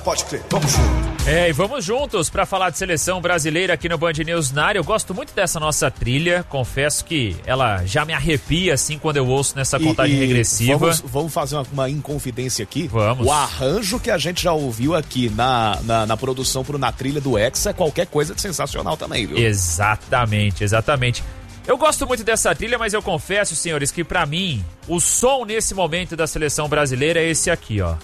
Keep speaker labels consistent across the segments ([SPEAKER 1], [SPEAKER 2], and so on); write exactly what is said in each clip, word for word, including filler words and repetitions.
[SPEAKER 1] Pode crer, vamos juntos.
[SPEAKER 2] É, e vamos juntos para falar de seleção brasileira aqui no Band News na área. Eu gosto muito dessa nossa trilha, confesso que ela já me arrepia assim quando eu ouço nessa contagem e, e regressiva.
[SPEAKER 3] Vamos, vamos fazer uma, uma inconfidência aqui?
[SPEAKER 2] Vamos.
[SPEAKER 3] O arranjo que a gente já ouviu aqui na, na, na produção pro Na Trilha do Hexa é qualquer coisa de sensacional também, viu?
[SPEAKER 2] Exatamente, exatamente. Eu gosto muito dessa trilha, mas eu confesso, senhores, que pra mim, o som nesse momento da seleção brasileira é esse aqui, ó.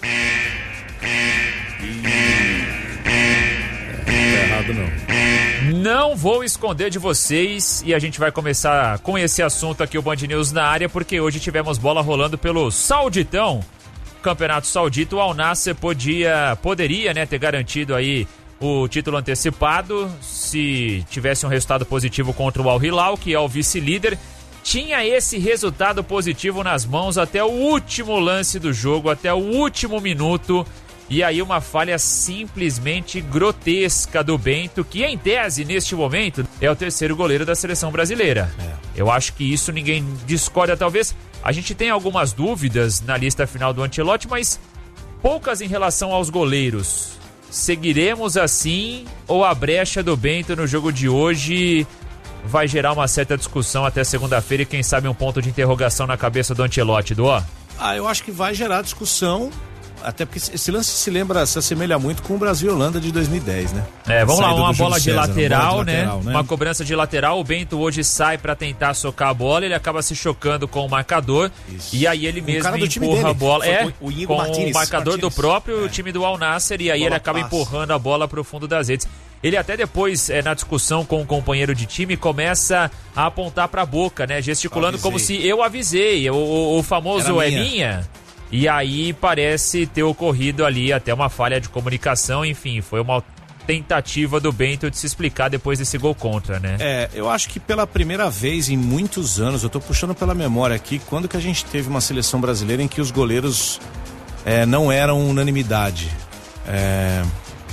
[SPEAKER 3] Não.
[SPEAKER 2] Não vou esconder de vocês e a gente vai começar com esse assunto aqui, o Band News na área, porque hoje tivemos bola rolando pelo Sauditão, Campeonato Saudita. O Al Nassr podia, poderia, né, ter garantido aí o título antecipado se tivesse um resultado positivo contra o Al Hilal, que é o vice-líder. Tinha esse resultado positivo nas mãos até o último lance do jogo, até o último minuto. E aí uma falha simplesmente grotesca do Bento, que em tese, neste momento, é o terceiro goleiro da seleção brasileira. É. Eu acho que isso ninguém discorda. Talvez a gente tenha algumas dúvidas na lista final do Ancelotti, mas poucas em relação aos goleiros. Seguiremos assim ou a brecha do Bento no jogo de hoje vai gerar uma certa discussão até segunda-feira e quem sabe um ponto de interrogação na cabeça do Ancelotti, do ó?
[SPEAKER 4] Ah, eu acho que vai gerar discussão. Até porque esse lance se lembra, se assemelha muito com o Brasil e Holanda de dois mil e dez, né?
[SPEAKER 2] É, vamos lá, uma bola de,
[SPEAKER 4] César,
[SPEAKER 2] lateral,
[SPEAKER 4] bola de
[SPEAKER 2] né?
[SPEAKER 4] lateral, né?
[SPEAKER 2] Uma cobrança de lateral, o Bento hoje sai pra tentar socar a bola, ele acaba se chocando com o marcador. Isso. E aí ele
[SPEAKER 4] o
[SPEAKER 2] mesmo empurra a bola. É,
[SPEAKER 3] o, o
[SPEAKER 2] com
[SPEAKER 3] Martínez,
[SPEAKER 2] o marcador
[SPEAKER 3] Martínez.
[SPEAKER 2] do próprio
[SPEAKER 3] é.
[SPEAKER 2] time do Al Nassr, e aí
[SPEAKER 3] bola
[SPEAKER 2] ele acaba
[SPEAKER 3] passa.
[SPEAKER 2] empurrando a bola pro fundo das redes. Ele até depois, é, na discussão com o companheiro de time, começa a apontar pra boca, né? Gesticulando como se eu avisei, o, o, o famoso é minha. E aí parece ter ocorrido ali até uma falha de comunicação, enfim, foi uma tentativa do Bento de se explicar depois desse gol contra, né?
[SPEAKER 4] É, eu acho que pela primeira vez em muitos anos, eu tô puxando pela memória aqui, quando que a gente teve uma seleção brasileira em que os goleiros é, não eram unanimidade. É...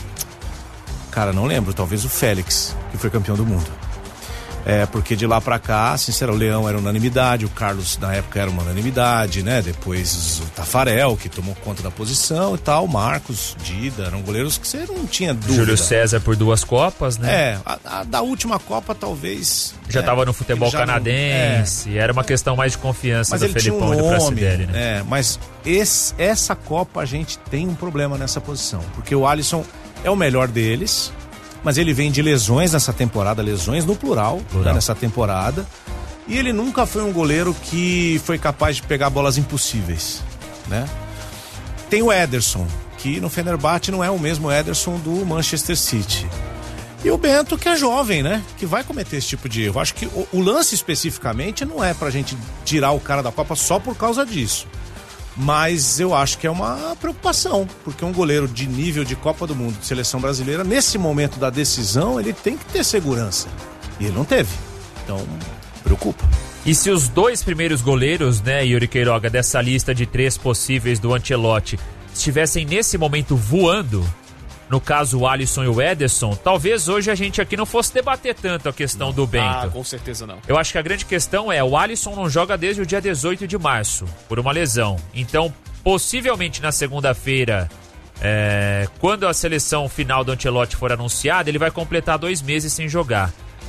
[SPEAKER 4] Cara, não lembro, talvez o Félix, que foi campeão do mundo. É, porque de lá pra cá, sincero, o Leão era unanimidade, o Carlos na época era uma unanimidade, né? Depois o Tafarel, que tomou conta da posição e tal, Marcos, Dida, eram goleiros que você não tinha dúvida.
[SPEAKER 2] Júlio César por duas Copas, né?
[SPEAKER 4] É, a, a da última Copa talvez...
[SPEAKER 2] Já
[SPEAKER 4] é,
[SPEAKER 2] tava no futebol canadense, não, é, era uma questão mais de confiança do Felipão um e do Pracidelli, né?
[SPEAKER 4] É, mas esse, essa Copa a gente tem um problema nessa posição, porque o Alisson é o melhor deles, mas ele vem de lesões nessa temporada, lesões no plural, plural. Né, nessa temporada, e ele nunca foi um goleiro que foi capaz de pegar bolas impossíveis, né? Tem o Ederson, que no Fenerbahçe não é o mesmo Ederson do Manchester City. E o Bento, que é jovem, né? Que vai cometer esse tipo de erro. Acho que o, o lance especificamente não é pra gente tirar o cara da Copa só por causa disso. Mas eu acho que é uma preocupação, porque um goleiro de nível de Copa do Mundo, de seleção brasileira, nesse momento da decisão, ele tem que ter segurança. E ele não teve. Então, preocupa.
[SPEAKER 2] E se os dois primeiros goleiros, né, Yuri Queiroga, dessa lista de três possíveis do Ancelotti, estivessem nesse momento voando, no caso o Alisson e o Ederson, talvez hoje a gente aqui não fosse debater tanto a questão
[SPEAKER 3] não.
[SPEAKER 2] do Bento.
[SPEAKER 3] Ah, com certeza não.
[SPEAKER 2] Eu acho que a grande questão é, o Alisson não joga desde o dia dezoito de março, por uma lesão. Então, possivelmente na segunda-feira, é, quando a seleção final do Ancelotti for anunciada, ele vai completar dois meses sem jogar.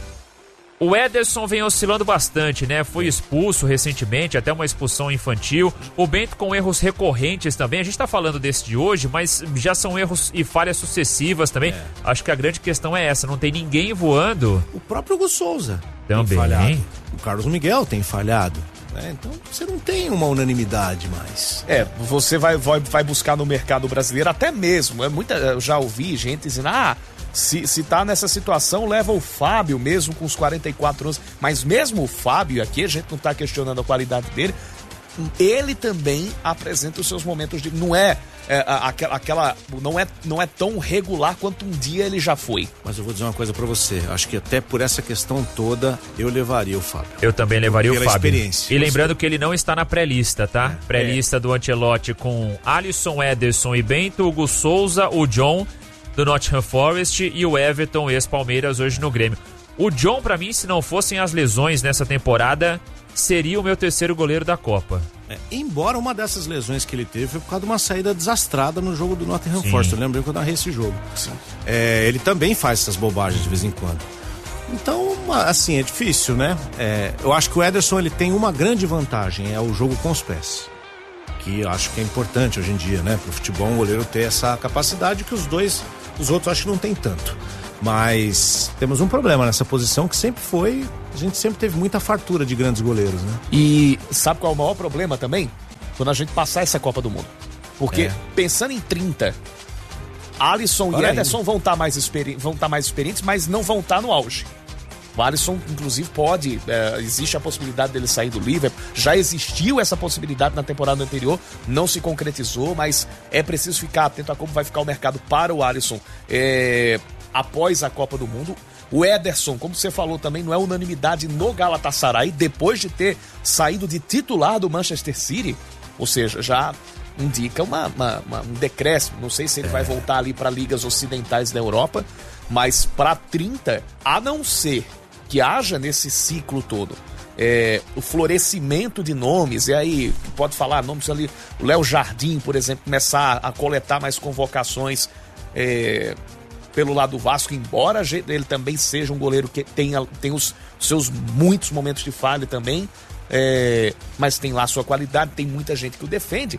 [SPEAKER 2] O Ederson vem oscilando bastante, né? Foi expulso recentemente, até uma expulsão infantil. O Bento com erros recorrentes também. A gente tá falando desse de hoje, mas já são erros e falhas sucessivas também. É. Acho que a grande questão é essa, não tem ninguém voando.
[SPEAKER 4] O próprio Hugo Souza
[SPEAKER 2] também
[SPEAKER 4] tem falhado. O Carlos Miguel tem falhado. Né? Então você não tem uma unanimidade mais.
[SPEAKER 3] É, você vai, vai, vai buscar no mercado brasileiro até mesmo. É muita, eu já ouvi gente dizendo, ah... Se, se tá nessa situação, leva o Fábio mesmo com os quarenta e quatro anos. Mas mesmo o Fábio aqui, a gente não tá questionando a qualidade dele, ele também apresenta os seus momentos de... Não é, é aquela, aquela não é não é tão regular quanto um dia ele já foi.
[SPEAKER 4] Mas eu vou dizer uma coisa pra você, acho que até por essa questão toda eu levaria o Fábio.
[SPEAKER 2] Eu também levaria
[SPEAKER 4] Pela
[SPEAKER 2] o Fábio.
[SPEAKER 4] Experiência.
[SPEAKER 2] E lembrando que ele não está na pré-lista, tá? É. Pré-lista é. do Ancelotti com Alisson, Ederson e Bento, Hugo Souza, o John do Nottingham Forest e o Everton, ex-Palmeiras, hoje no Grêmio. O John, pra mim, se não fossem as lesões nessa temporada, seria o meu terceiro goleiro da Copa.
[SPEAKER 4] É, embora uma dessas lesões que ele teve foi por causa de uma saída desastrada no jogo do Nottingham Forest. Eu lembrei que eu narrei esse jogo. É, ele também faz essas bobagens de vez em quando. Então, assim, é difícil, né? É, eu acho que o Ederson ele tem uma grande vantagem, é o jogo com os pés. Que eu acho que é importante hoje em dia, né? Pro futebol, um goleiro ter essa capacidade que os dois, os outros acho que não tem tanto. Mas temos um problema nessa posição que sempre foi, a gente sempre teve muita fartura de grandes goleiros, né?
[SPEAKER 3] E sabe qual é o maior problema também? Quando a gente passar essa Copa do Mundo. Porque é. pensando em trinta, Alisson Olha e Ederson aí. vão estar tá mais, experi- vão tá mais experientes, mas não vão estar tá no auge. O Alisson, inclusive, pode, é, existe a possibilidade dele sair do Liverpool, já existiu essa possibilidade na temporada anterior, não se concretizou, mas é preciso ficar atento a como vai ficar o mercado para o Alisson é, após a Copa do Mundo. O Ederson, como você falou também, não é unanimidade no Galatasaray, depois de ter saído de titular do Manchester City, ou seja, já indica uma, uma, uma, um decréscimo, não sei se ele é. vai voltar ali para ligas ocidentais da Europa, mas para trinta, a não ser que haja nesse ciclo todo é, o florescimento de nomes, e aí pode falar nomes ali, o Léo Jardim, por exemplo, começar a coletar mais convocações é, pelo lado do Vasco, embora ele também seja um goleiro que tenha, tenha os seus muitos momentos de falha também, é, mas tem lá a sua qualidade, tem muita gente que o defende.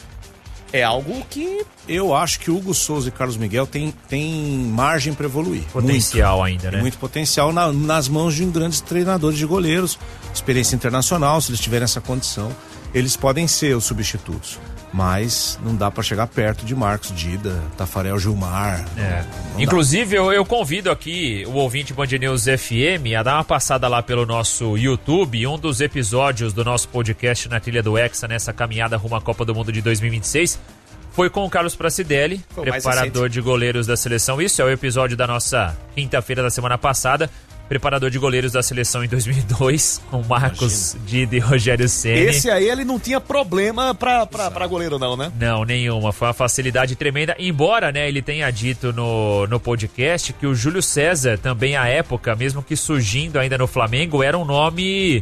[SPEAKER 3] É algo que...
[SPEAKER 4] Eu acho que Hugo Souza e Carlos Miguel tem, tem margem para evoluir.
[SPEAKER 2] Potencial
[SPEAKER 4] muito,
[SPEAKER 2] ainda, né?
[SPEAKER 4] Tem muito potencial na, nas mãos de um grandes treinadores de goleiros, experiência internacional, se eles tiverem essa condição, eles podem ser os substitutos. Mas não dá para chegar perto de Marcos Dida, Tafarel Gilmar.
[SPEAKER 2] É.
[SPEAKER 4] Não, não
[SPEAKER 2] Inclusive, eu, eu convido aqui o ouvinte Band News F M a dar uma passada lá pelo nosso YouTube. Um dos episódios do nosso podcast na trilha do Hexa, nessa caminhada rumo à Copa do Mundo de dois mil e vinte e seis, foi com o Carlos Pracidelli, preparador de goleiros da seleção. Isso é o episódio da nossa quinta-feira da semana passada. Preparador de goleiros da seleção em dois mil e dois, com Marcos Imagina. Dida e Rogério Ceni.
[SPEAKER 3] Esse aí ele não tinha problema pra, pra, pra goleiro não, né?
[SPEAKER 2] Não, nenhuma. Foi uma facilidade tremenda. Embora, né, ele tenha dito no, no podcast que o Júlio César, também à época, mesmo que surgindo ainda no Flamengo, era um nome...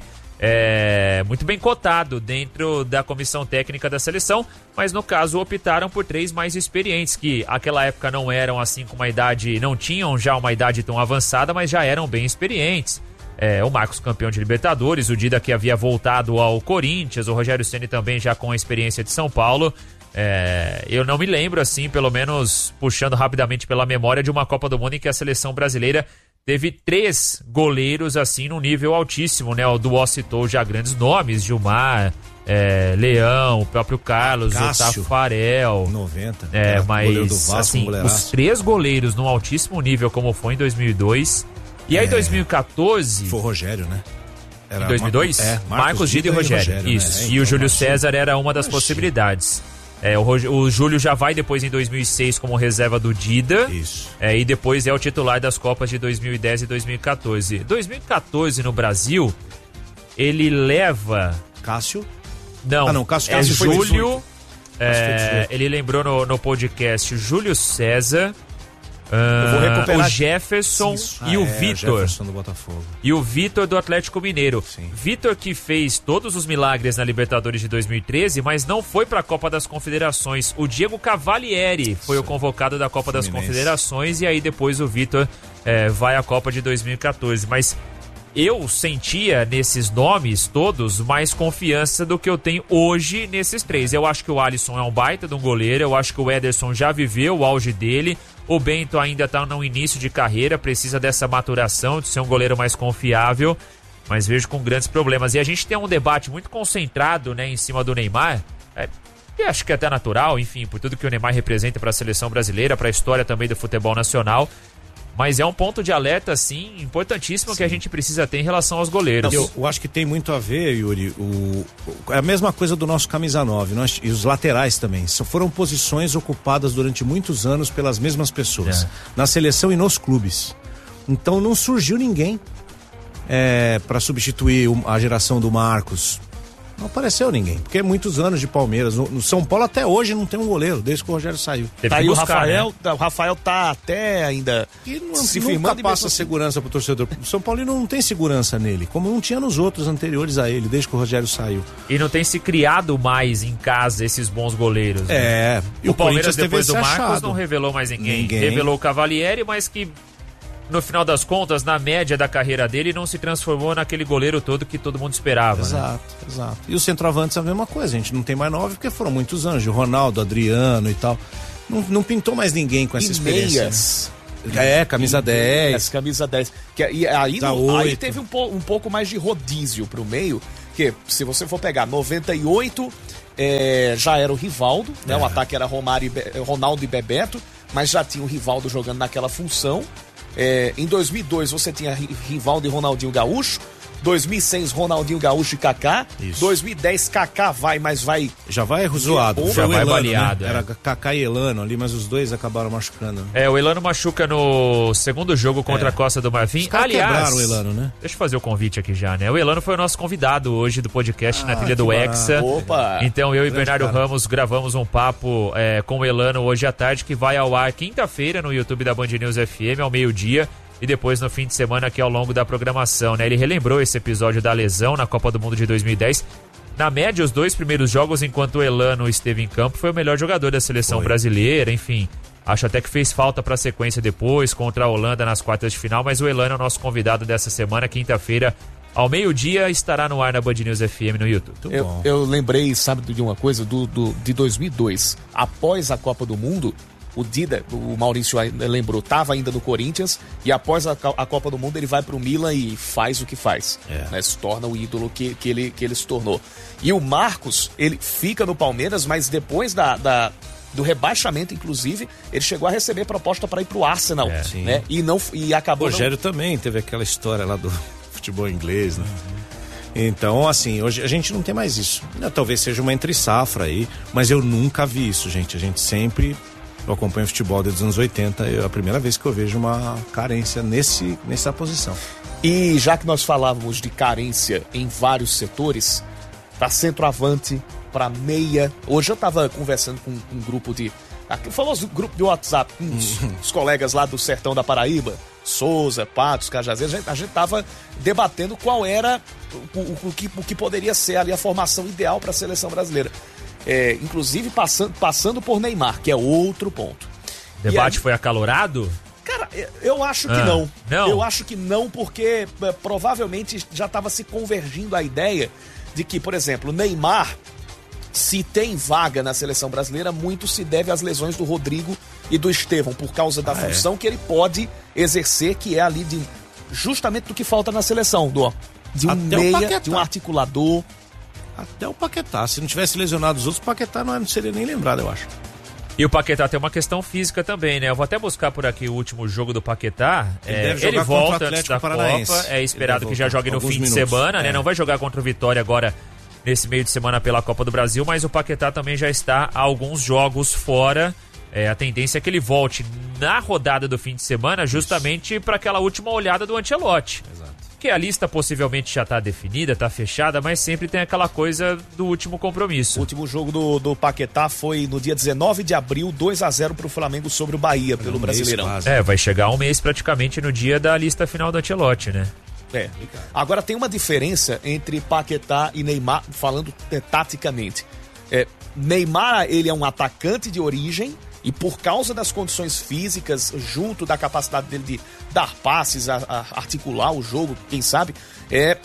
[SPEAKER 2] É, muito bem cotado dentro da comissão técnica da seleção, mas no caso optaram por três mais experientes, que naquela época não eram assim com uma idade, não tinham já uma idade tão avançada, mas já eram bem experientes. É, o Marcos, campeão de Libertadores, o Dida, que havia voltado ao Corinthians, o Rogério Ceni também já com a experiência de São Paulo. É, eu não me lembro, assim, pelo menos puxando rapidamente pela memória, de uma Copa do Mundo em que a seleção brasileira teve três goleiros assim num nível altíssimo, né? O Duó citou já grandes nomes, Gilmar, é, Leão, o próprio Carlos,
[SPEAKER 4] Cássio,
[SPEAKER 2] o Tafarel.
[SPEAKER 4] noventa.
[SPEAKER 2] É, mas
[SPEAKER 4] goleiro do Vasco,
[SPEAKER 2] assim,
[SPEAKER 4] um
[SPEAKER 2] os três goleiros num altíssimo nível, como foi em dois mil e dois. E aí, em é, dois mil e quatorze...
[SPEAKER 4] Foi o Rogério, né?
[SPEAKER 2] Era em dois mil e dois?
[SPEAKER 4] Mar... É,
[SPEAKER 2] Marcos, Marcos Dida e Rogério. E, Rogério, Isso. Né? É, então, e o Júlio César era uma das possibilidades. É, o, Rog... o Júlio já vai depois em dois mil e seis como reserva do Dida.
[SPEAKER 4] Isso.
[SPEAKER 2] É, e depois é o titular das Copas de dois mil e dez e dois mil e quatorze. dois mil e quatorze no Brasil, ele leva...
[SPEAKER 4] Cássio?
[SPEAKER 2] Não,
[SPEAKER 4] ah, não Cássio,
[SPEAKER 2] é
[SPEAKER 4] Cássio
[SPEAKER 2] Júlio... É, ele lembrou no, no podcast Júlio César... Uh, o Jefferson
[SPEAKER 4] ah,
[SPEAKER 2] e o
[SPEAKER 4] é,
[SPEAKER 2] Vitor.
[SPEAKER 4] Jefferson do Botafogo.
[SPEAKER 2] E o Vitor do Atlético Mineiro.
[SPEAKER 4] Sim.
[SPEAKER 2] Vitor que fez todos os milagres na Libertadores de dois mil e treze, mas não foi para a Copa das Confederações. O Diego Cavalieri foi Sim. o convocado da Copa Fluminense. das Confederações, e aí depois o Vitor é, vai à Copa de dois mil e quatorze. Mas eu sentia nesses nomes todos mais confiança do que eu tenho hoje nesses três. Eu acho que o Alisson é um baita de um goleiro, eu acho que o Ederson já viveu o auge dele. O Bento ainda está no início de carreira, precisa dessa maturação, de ser um goleiro mais confiável, mas vejo com grandes problemas. E a gente tem um debate muito concentrado, né, em cima do Neymar, é, e acho que é até natural, enfim, por tudo que o Neymar representa para a seleção brasileira, para a história também do futebol nacional. Mas é um ponto de alerta, assim, importantíssimo Sim. que a gente precisa ter em relação aos goleiros.
[SPEAKER 4] Eu, eu acho que tem muito a ver, Yuri, o, é a mesma coisa do nosso camisa nove, nós, e os laterais também. Foram posições ocupadas durante muitos anos pelas mesmas pessoas, é. na seleção e nos clubes. Então não surgiu ninguém é, para substituir a geração do Marcos. Não apareceu ninguém, porque é muitos anos de Palmeiras. No, no São Paulo até hoje não tem um goleiro, desde que o Rogério saiu.
[SPEAKER 3] Tá aí o Rafael, né? O Rafael tá até ainda
[SPEAKER 4] e não,
[SPEAKER 3] se
[SPEAKER 4] nunca
[SPEAKER 3] firmando
[SPEAKER 4] passa segurança pro torcedor. O São Paulo não tem segurança nele, como não tinha nos outros anteriores a ele, desde que o Rogério saiu.
[SPEAKER 2] E não tem se criado mais em casa esses bons goleiros. Né?
[SPEAKER 4] É.
[SPEAKER 2] E o, o Palmeiras depois do Marcos achado. Não revelou mais ninguém.
[SPEAKER 4] ninguém.
[SPEAKER 2] Revelou o Cavalieri, mas que no final das contas, na média da carreira dele, não se transformou naquele goleiro todo que todo mundo esperava.
[SPEAKER 4] Exato, né? exato. E os centroavantes a mesma coisa, a gente não tem mais nove porque foram muitos anos, de Ronaldo, Adriano e tal. Não, não pintou mais ninguém com essa
[SPEAKER 3] e
[SPEAKER 4] experiência.
[SPEAKER 3] Meias.
[SPEAKER 4] Né? É, camisa dez.
[SPEAKER 3] Meias, camisa dez. Que, e aí, no, aí teve um, po, um pouco mais de rodízio pro meio, que se você for pegar noventa e oito, é, já era o Rivaldo, né? É. O ataque era Romário e Be, Ronaldo e Bebeto, mas já tinha o Rivaldo jogando naquela função. É, em dois mil e dois você tinha Rivaldo e Ronaldinho Gaúcho. dois mil e seis, Ronaldinho Gaúcho e Kaká. Isso. dois mil e dez, Kaká vai, mas vai...
[SPEAKER 4] Já vai zoado.
[SPEAKER 2] Já vai Elano, baleado.
[SPEAKER 4] Né? É. Era Kaká e Elano ali, mas os dois acabaram machucando.
[SPEAKER 2] É, o Elano machuca no segundo jogo contra é. a Costa do Marfim. Aliás,
[SPEAKER 4] quebraram o Elano, né?
[SPEAKER 2] Deixa eu fazer o convite aqui já, né? O Elano foi o nosso convidado hoje do podcast ah, na trilha do Hexa.
[SPEAKER 3] Opa!
[SPEAKER 2] Então eu e
[SPEAKER 4] Grande
[SPEAKER 2] Bernardo
[SPEAKER 4] cara.
[SPEAKER 2] Ramos gravamos um papo é, com o Elano hoje à tarde, que vai ao ar quinta-feira no YouTube da Band News F M, ao meio-dia. E depois no fim de semana aqui ao longo da programação, né? Ele relembrou esse episódio da lesão na Copa do Mundo de dois mil e dez. Na média, os dois primeiros jogos, enquanto o Elano esteve em campo, foi o melhor jogador da seleção foi. brasileira, enfim. Acho até que fez falta para a sequência depois, contra a Holanda nas quartas de final, mas o Elano é o nosso convidado dessa semana, quinta-feira, ao meio-dia, estará no ar na Band News F M no YouTube.
[SPEAKER 3] Eu, eu lembrei, sabe, de uma coisa, do, do, de dois mil e dois, após a Copa do Mundo... O Dida, o Maurício lembrou, estava ainda no Corinthians e após a, a Copa do Mundo ele vai pro Milan e faz o que faz. É. Né, se torna o ídolo que, que, ele, que ele se tornou. E o Marcos, ele fica no Palmeiras, mas depois da, da, do rebaixamento, inclusive, ele chegou a receber proposta para ir pro Arsenal. É, né, e, não, e acabou...
[SPEAKER 4] O Rogério
[SPEAKER 3] não...
[SPEAKER 4] também teve aquela história lá do futebol inglês, né? Uhum. Então, assim, hoje a gente não tem mais isso. Talvez seja uma entre-safra aí, mas eu nunca vi isso, gente. A gente sempre... Eu acompanho futebol desde os anos oitenta, é a primeira vez que eu vejo uma carência nesse, nessa posição.
[SPEAKER 3] E já que nós falávamos de carência em vários setores, para centroavante, para meia, hoje eu estava conversando com, com um grupo de... O famoso grupo de WhatsApp, com os, os colegas lá do sertão da Paraíba, Souza, Patos, Cajazeiras, a gente estava debatendo qual era o, o, o, que, o que poderia ser ali a formação ideal para a seleção brasileira. É, inclusive passando, passando por Neymar, que é outro ponto.
[SPEAKER 2] O debate aí, foi acalorado?
[SPEAKER 3] Cara, eu acho que ah, não. não. Eu acho que não, porque é, provavelmente já estava se convergindo a ideia de que, por exemplo, Neymar, se tem vaga na seleção brasileira, muito se deve às lesões do Rodrigo e do Estevão, por causa da ah, função é. que ele pode exercer, que é ali de justamente do que falta na seleção, do, de um Até meia, de um articulador.
[SPEAKER 4] Até o Paquetá, se não tivesse lesionado os outros, o Paquetá não, não seria nem lembrado, eu acho.
[SPEAKER 2] E o Paquetá tem uma questão física também, né? Eu vou até buscar por aqui o último jogo do Paquetá.
[SPEAKER 4] Ele,
[SPEAKER 2] é,
[SPEAKER 4] ele volta antes da
[SPEAKER 2] Paranaense. Copa, é esperado que já jogue no fim minutos. de semana, né? É. Não vai jogar contra o Vitória agora nesse meio de semana pela Copa do Brasil, mas o Paquetá também já está há alguns jogos fora. É, a tendência é que ele volte na rodada do fim de semana, justamente para aquela última olhada do Ancelotti. Exato. Que a lista possivelmente já está definida, está fechada, mas sempre tem aquela coisa do último compromisso.
[SPEAKER 3] O último jogo do, do Paquetá foi no dia dezenove de abril, dois a zero para o Flamengo sobre o Bahia, pelo um Brasileirão.
[SPEAKER 2] É, vai chegar um mês praticamente no dia da lista final do Ancelotti, né?
[SPEAKER 3] É. Agora tem uma diferença entre Paquetá e Neymar, falando é, taticamente. É, Neymar, ele é um atacante de origem, e por causa das condições físicas, junto da capacidade dele de dar passes, a, a articular o jogo, quem sabe, é,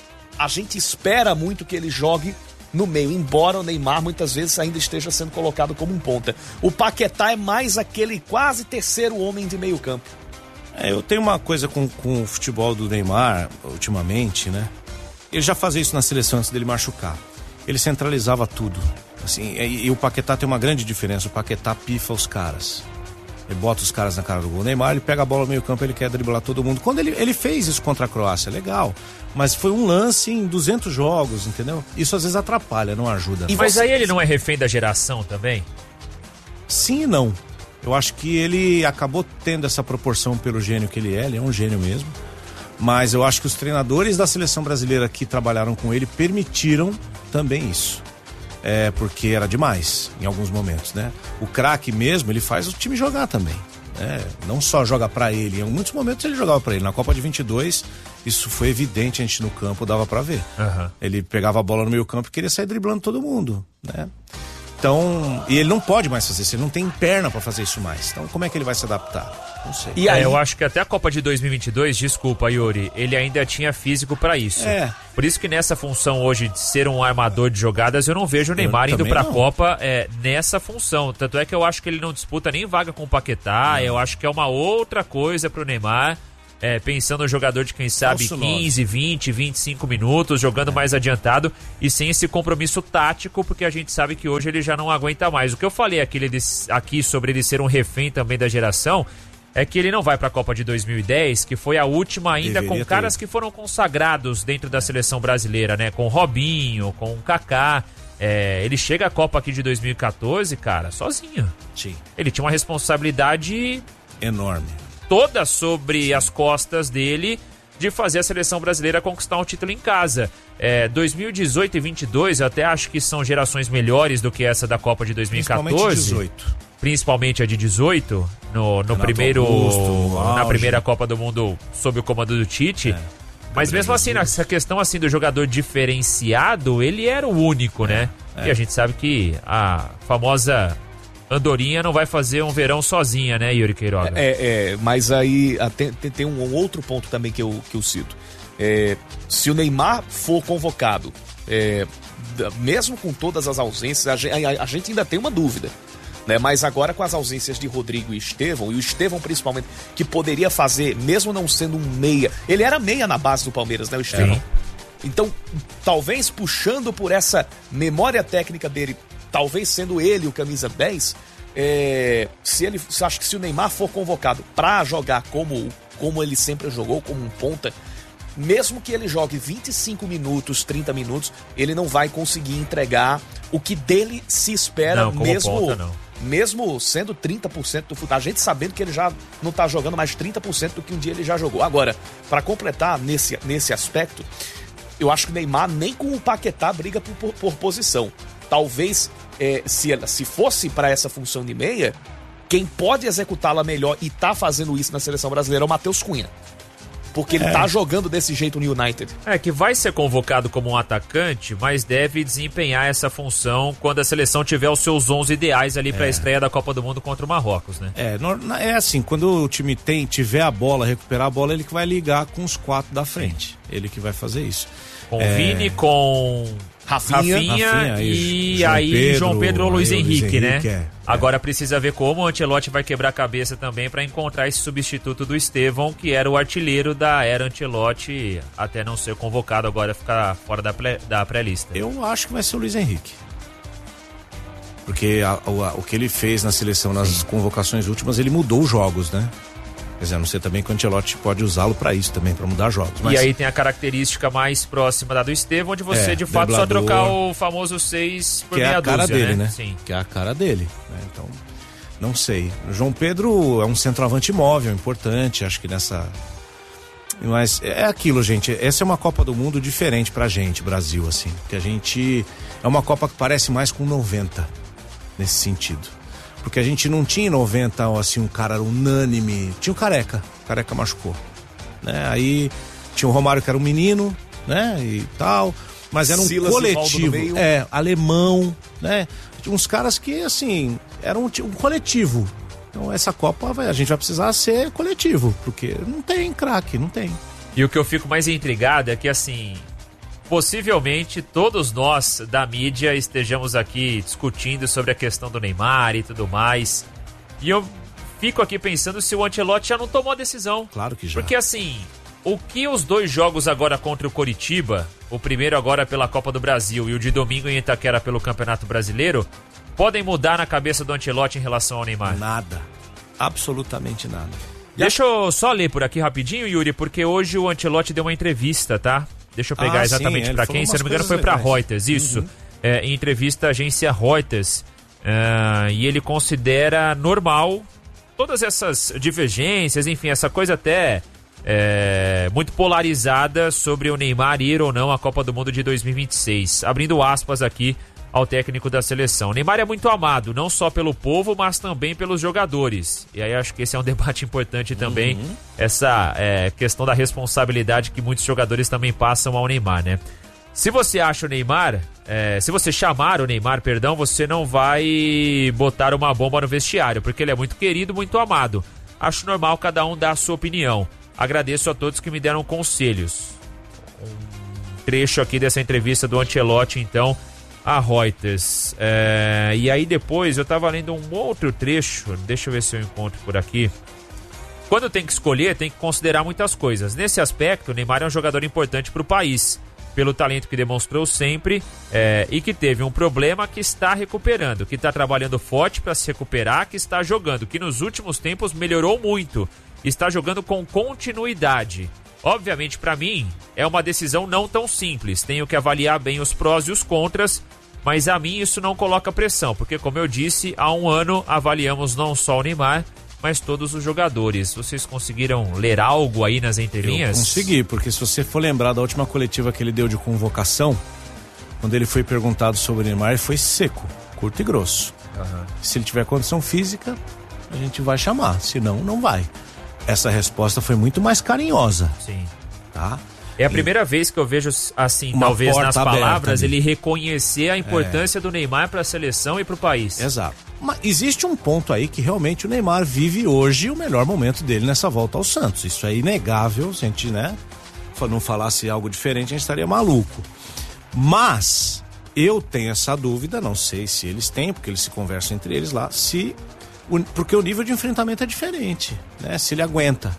[SPEAKER 3] a gente espera muito que ele jogue no meio, embora o Neymar muitas vezes ainda esteja sendo colocado como um ponta. O Paquetá é mais aquele quase terceiro homem de meio campo.
[SPEAKER 4] É, eu tenho uma coisa com, com o futebol do Neymar, ultimamente, né? Ele já fazia isso na seleção antes dele machucar. Ele centralizava tudo. Assim, e, e o Paquetá tem uma grande diferença. O Paquetá pifa os caras. Ele bota os caras na cara do gol. O Neymar, ele pega a bola no meio campo, ele quer driblar todo mundo. Quando ele, ele fez isso contra a Croácia, legal. Mas foi um lance em duzentos jogos, entendeu? Isso às vezes atrapalha, não ajuda.
[SPEAKER 2] E mas você... aí ele não é refém da geração também?
[SPEAKER 4] Sim e não. Eu acho que ele acabou tendo essa proporção pelo gênio que ele é. Ele é um gênio mesmo. Mas eu acho que os treinadores da seleção brasileira que trabalharam com ele permitiram também isso. É, porque era demais em alguns momentos, né? O craque mesmo, ele faz o time jogar também. É, não só joga pra ele, em muitos momentos ele jogava pra ele. Na Copa de vinte e dois, isso foi evidente, a gente no campo dava pra ver. Uhum. Ele pegava a bola no meio campo e queria sair driblando todo mundo, né? Então, e ele não pode mais fazer isso, ele não tem perna pra fazer isso mais. Então, como é que ele vai se adaptar? Não sei.
[SPEAKER 2] E aí, é, eu acho que até a Copa de dois mil e vinte e dois, desculpa, Yuri, ele ainda tinha físico pra isso. É. Por isso que nessa função hoje de ser um armador de jogadas, eu não vejo o Neymar eu indo pra não. Copa é, nessa função. Tanto é que eu acho que ele não disputa nem vaga com o Paquetá, não. Eu acho que é uma outra coisa pro Neymar. É, pensando no jogador de quem sabe quinze, vinte, vinte e cinco minutos, jogando é. mais adiantado e sem esse compromisso tático, porque a gente sabe que hoje ele já não aguenta mais. O que eu falei aqui, aqui sobre ele ser um refém também da geração é que ele não vai para a Copa de dois mil e dez, que foi a última ainda Deveria com caras ter. que foram consagrados dentro da seleção brasileira, né? Com o Robinho, com o Kaká. É, ele chega à Copa aqui de dois mil e quatorze, cara, sozinho. Sim. Ele tinha uma responsabilidade
[SPEAKER 4] enorme.
[SPEAKER 2] Toda sobre as costas dele de fazer a seleção brasileira conquistar um título em casa. É, dois mil e dezoito e vinte e dois eu até acho que são gerações melhores do que essa da Copa de dois mil e quatorze. Principalmente dezoito. Principalmente a de dezoito, no, no primeiro, Augusto, na primeira Copa do Mundo sob o comando do Tite. É. Mas mesmo assim, nessa questão assim do jogador diferenciado, ele era o único, é. né? É. E a gente sabe que a famosa Andorinha não vai fazer um verão sozinha, né, Yuri Queiroga?
[SPEAKER 3] É, é mas aí tem, tem um outro ponto também que eu, que eu cito. É, se o Neymar for convocado, é, mesmo com todas as ausências, a gente, a, a gente ainda tem uma dúvida, né? Mas agora com as ausências de Rodrigo e Estevão, e o Estevão principalmente, que poderia fazer, mesmo não sendo um meia, ele era meia na base do Palmeiras, né, o Estevão? É. Então, talvez puxando por essa memória técnica dele, talvez sendo ele o camisa dez, é, se ele, se, acho que se o Neymar for convocado para jogar como, como ele sempre jogou, como um ponta, mesmo que ele jogue vinte e cinco minutos, trinta minutos, ele não vai conseguir entregar o que dele se espera, não, mesmo, ponta, não. mesmo sendo trinta por cento do futebol. A gente sabendo que ele já não tá jogando mais trinta por cento do que um dia ele já jogou. Agora, para completar nesse, nesse aspecto, eu acho que o Neymar nem com o Paquetá briga por, por, por posição. Talvez, é, se, se fosse para essa função de meia, quem pode executá-la melhor e tá fazendo isso na seleção brasileira é o Matheus Cunha. Porque ele é. tá jogando desse jeito no United.
[SPEAKER 2] É, que vai ser convocado como um atacante, mas deve desempenhar essa função quando a seleção tiver os seus onze ideais ali para a é. estreia da Copa do Mundo contra o Marrocos, né?
[SPEAKER 4] É, é assim, quando o time tem, tiver a bola, recuperar a bola, ele que vai ligar com os quatro da frente. Ele que vai fazer isso.
[SPEAKER 2] Com é... Vini, com... Rafinha, Rafinha, Rafinha e João aí Pedro, João Pedro ou Luiz Henrique, Henrique, né? É, é. Agora precisa ver como o Ancelotti vai quebrar a cabeça também para encontrar esse substituto do Estevão, que era o artilheiro da era Ancelotti, até não ser convocado agora, ficar fora da, pré, da pré-lista.
[SPEAKER 4] Eu acho que vai ser o Luiz Henrique. Porque a, a, o que ele fez na seleção, nas Sim. convocações últimas, ele mudou os jogos, né? Quer dizer, não sei também que o Ancelotti pode usá-lo para isso também, para mudar jogos. Mas...
[SPEAKER 2] E aí tem a característica mais próxima da do Estevão, onde você é, de fato só trocar o famoso seis por
[SPEAKER 4] que
[SPEAKER 2] meia
[SPEAKER 4] é a cara
[SPEAKER 2] dúzia,
[SPEAKER 4] dele,
[SPEAKER 2] né?
[SPEAKER 4] né?
[SPEAKER 2] Sim.
[SPEAKER 4] Que é a cara dele, né? Então, não sei. O João Pedro é um centroavante móvel, importante, acho que nessa... Mas é aquilo, gente, essa é uma Copa do Mundo diferente pra gente, Brasil, assim, porque a gente... É uma Copa que parece mais com noventa, nesse sentido. Porque a gente não tinha em noventa, assim, um cara unânime. Tinha o Careca. O Careca machucou. Né? Aí tinha o Romário, que era um menino, né? E tal. Mas era um Silas coletivo. É, alemão, né? Tinha uns caras que, assim, eram um, um coletivo. Então essa Copa vai, a gente vai precisar ser coletivo. Porque não tem craque, não tem.
[SPEAKER 2] E o que eu fico mais intrigado é que, assim... Possivelmente todos nós da mídia estejamos aqui discutindo sobre a questão do Neymar e tudo mais. E eu fico aqui pensando se o Ancelotti já não tomou a decisão.
[SPEAKER 4] Claro que já.
[SPEAKER 2] Porque assim, o que os dois jogos agora contra o Coritiba, o primeiro agora pela Copa do Brasil e o de domingo em Itaquera pelo Campeonato Brasileiro, podem mudar na cabeça do Ancelotti em relação ao Neymar?
[SPEAKER 4] Nada. Absolutamente nada.
[SPEAKER 2] Deixa eu só ler por aqui rapidinho, Yuri, porque hoje o Ancelotti deu uma entrevista, tá? Deixa eu pegar ah, exatamente para quem, se não me engano foi para Reuters, isso, uhum. é, em entrevista à agência Reuters, uh, e ele considera normal todas essas divergências, enfim, essa coisa até é, muito polarizada sobre o Neymar ir ou não à Copa do Mundo de dois mil e vinte e seis. Abrindo aspas aqui ao técnico da seleção. Neymar é muito amado, não só pelo povo, mas também pelos jogadores. E aí acho que esse é um debate importante também, uhum. essa é, questão da responsabilidade que muitos jogadores também passam ao Neymar, né? Se você acha o Neymar, é, se você chamar o Neymar, perdão, você não vai botar uma bomba no vestiário, porque ele é muito querido, muito amado. Acho normal cada um dar a sua opinião. Agradeço a todos que me deram conselhos. Um trecho aqui dessa entrevista do Ancelotti, então, a Reuters. É, e aí depois eu tava lendo um outro trecho, deixa eu ver se eu encontro por aqui. Quando tem que escolher, tem que considerar muitas coisas. Nesse aspecto, o Neymar é um jogador importante para o país, pelo talento que demonstrou sempre é, e que teve um problema que está recuperando, que está trabalhando forte para se recuperar, que está jogando, que nos últimos tempos melhorou muito, está jogando com continuidade. Obviamente, para mim, é uma decisão não tão simples. Tenho que avaliar bem os prós e os contras, mas a mim isso não coloca pressão, porque, como eu disse, há um ano avaliamos não só o Neymar, mas todos os jogadores. Vocês conseguiram ler algo aí nas entrelinhas?
[SPEAKER 4] Eu consegui, porque se você for lembrar da última coletiva que ele deu de convocação, quando ele foi perguntado sobre o Neymar, ele foi seco, curto e grosso. Uhum. Se ele tiver condição física, a gente vai chamar, senão não vai. Essa resposta foi muito mais carinhosa.
[SPEAKER 2] Sim.
[SPEAKER 4] Tá?
[SPEAKER 2] É a primeira e... vez que eu vejo, assim, uma talvez nas palavras, ele reconhecer a importância é. do Neymar para a seleção e para o país.
[SPEAKER 4] Exato. Mas existe um ponto aí que realmente o Neymar vive hoje o melhor momento dele nessa volta ao Santos. Isso é inegável, se a gente, né, não falasse algo diferente, a gente estaria maluco. Mas eu tenho essa dúvida, não sei se eles têm, porque eles se conversam entre eles lá, se porque o nível de enfrentamento é diferente, né? Se ele aguenta.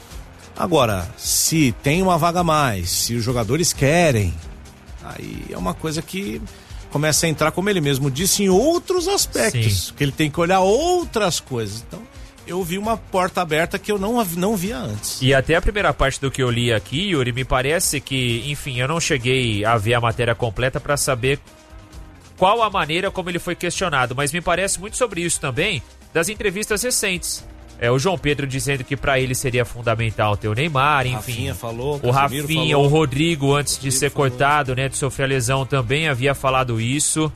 [SPEAKER 4] Agora, se tem uma vaga a mais, se os jogadores querem, aí é uma coisa que começa a entrar, como ele mesmo disse, em outros aspectos, Sim. que ele tem que olhar outras coisas. Então, eu vi uma porta aberta que eu não, não via antes.
[SPEAKER 2] E até a primeira parte do que eu li aqui, Yuri, me parece que, enfim, eu não cheguei a ver a matéria completa para saber qual a maneira como ele foi questionado, mas me parece muito sobre isso também das entrevistas recentes. É, o João Pedro dizendo que para ele seria fundamental ter o Neymar, enfim.
[SPEAKER 4] Rafinha falou,
[SPEAKER 2] o Rafinha, falou, o Rodrigo, antes Rodrigo de ser falou. cortado, né, de sofrer a lesão, também havia falado isso.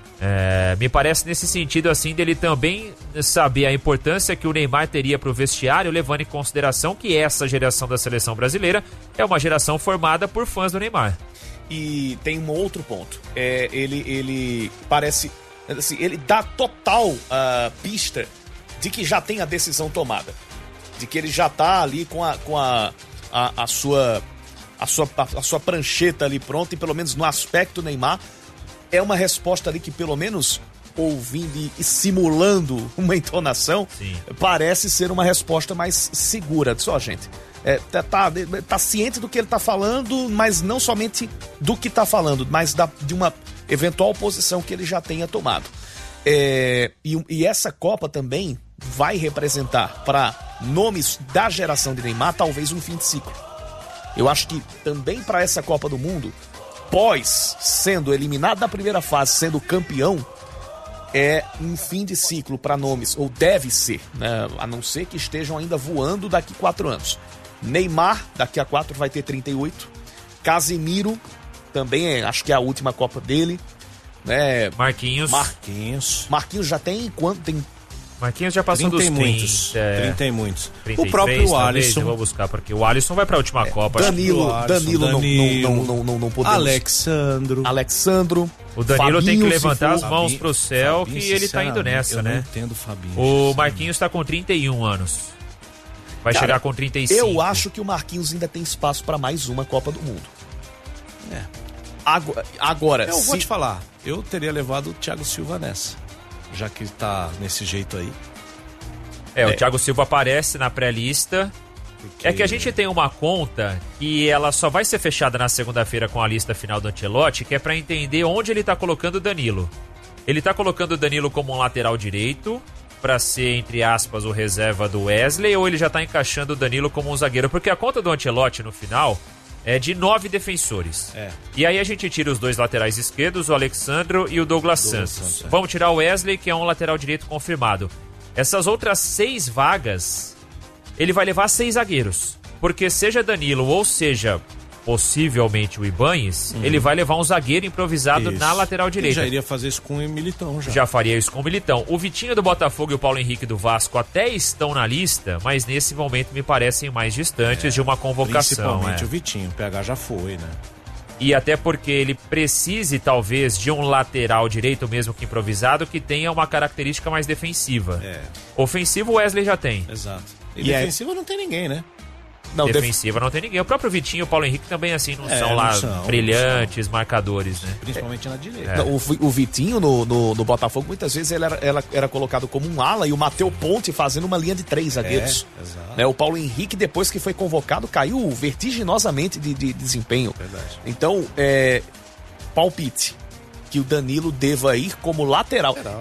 [SPEAKER 2] É, me parece nesse sentido, assim, dele também saber a importância que o Neymar teria para o vestiário, levando em consideração que essa geração da seleção brasileira é uma geração formada por fãs do Neymar.
[SPEAKER 3] E tem um outro ponto. É, ele, ele parece... Assim, ele dá total uh, pista de que já tem a decisão tomada. De que ele já tá ali com a, com a, a, a, sua, a, sua, a, a sua prancheta ali pronta, e pelo menos no aspecto Neymar, é uma resposta ali que, pelo menos ouvindo e, e simulando uma entonação, Sim. parece ser uma resposta mais segura. Só, oh, gente, é, tá, tá, tá ciente do que ele tá falando, mas não somente do que tá falando, mas da, de uma eventual posição que ele já tenha tomado. É, e, e essa Copa também vai representar para nomes da geração de Neymar talvez um fim de ciclo. Eu acho que também para essa Copa do Mundo, pós sendo eliminado da primeira fase, sendo campeão, é um fim de ciclo para nomes, ou deve ser, né? A não ser que estejam ainda voando daqui quatro anos. Neymar, daqui a quatro vai ter trinta e oito. Casemiro, também é, acho que é a última Copa dele, né?
[SPEAKER 2] Marquinhos.
[SPEAKER 3] Marquinhos. Marquinhos já tem quanto? Tem
[SPEAKER 2] Marquinhos já passou dos trinta.
[SPEAKER 4] Muitos, é... trinta e muitos.
[SPEAKER 2] trinta e três, o próprio Alisson. Eu vou buscar, porque o Alisson vai para a última é, Copa.
[SPEAKER 3] Danilo,
[SPEAKER 2] Alisson,
[SPEAKER 3] Danilo, Danilo, não, não, não, não, não podemos.
[SPEAKER 4] Alexandro.
[SPEAKER 3] Alexandro.
[SPEAKER 2] O Danilo Fabinho, tem que levantar as mãos
[SPEAKER 4] Fabinho,
[SPEAKER 2] pro céu,
[SPEAKER 4] Fabinho,
[SPEAKER 2] que ele tá indo nessa,
[SPEAKER 4] eu
[SPEAKER 2] né?
[SPEAKER 4] Não entendo o Fabinho.
[SPEAKER 2] O Marquinhos tá com trinta e um anos. Vai Cara, chegar com trinta e cinco.
[SPEAKER 3] Eu acho que o Marquinhos ainda tem espaço para mais uma Copa do Mundo.
[SPEAKER 4] É.
[SPEAKER 3] Agora, agora
[SPEAKER 4] eu
[SPEAKER 3] se...
[SPEAKER 4] vou te falar, eu teria levado o Thiago Silva nessa, já que ele tá nesse jeito aí.
[SPEAKER 2] É, o é. Thiago Silva aparece na pré-lista. Porque... É que a gente tem uma conta que ela só vai ser fechada na segunda-feira com a lista final do Ancelotti, que é pra entender onde ele tá colocando o Danilo. Ele tá colocando o Danilo como um lateral direito, pra ser, entre aspas, o reserva do Wesley, ou ele já tá encaixando o Danilo como um zagueiro? Porque a conta do Ancelotti no final é de nove defensores.
[SPEAKER 4] É.
[SPEAKER 2] E aí a gente tira os dois laterais esquerdos, o Alexandro e o Douglas, Douglas Santos. Santos é. Vamos tirar o Wesley, que é um lateral direito confirmado. Essas outras seis vagas, ele vai levar seis zagueiros. porque seja Danilo ou seja possivelmente o Ibañez, uhum. ele vai levar um zagueiro improvisado isso. na lateral direita.
[SPEAKER 4] Ele já iria fazer isso com o Militão já.
[SPEAKER 2] Já faria isso com o Militão. O Vitinho do Botafogo e o Paulo Henrique do Vasco até estão na lista, mas nesse momento me parecem mais distantes é, de uma convocação.
[SPEAKER 4] Principalmente
[SPEAKER 2] é.
[SPEAKER 4] o Vitinho, o P H já foi, né?
[SPEAKER 2] E até porque ele precise, talvez, de um lateral direito, mesmo que improvisado, que tenha uma característica mais defensiva. É. Ofensivo o Wesley já tem.
[SPEAKER 4] Exato. E, e defensiva é... não tem ninguém, né?
[SPEAKER 2] Não, defensiva def... não tem ninguém. O próprio Vitinho e o Paulo Henrique também, assim, não é, são não lá são, brilhantes são. marcadores, né?
[SPEAKER 4] Principalmente é. na direita.
[SPEAKER 3] É. Não, o, o Vitinho no, no, no Botafogo, muitas vezes ele era, era, era colocado como um ala e o Matheus Ponte fazendo uma linha de três zagueiros. É, exato. Né, o Paulo Henrique, depois que foi convocado, caiu vertiginosamente de, de, de desempenho.
[SPEAKER 4] Verdade.
[SPEAKER 3] Então, é, palpite que o Danilo deva ir como lateral. lateral.